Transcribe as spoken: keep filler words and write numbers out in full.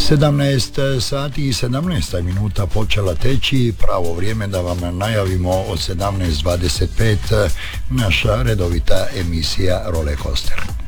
sedamnaest sati i sedamnaest minuta počela teći, pravo vrijeme da vam najavimo od sedamnaest dvadeset pet naša redovita emisija Roller Coaster.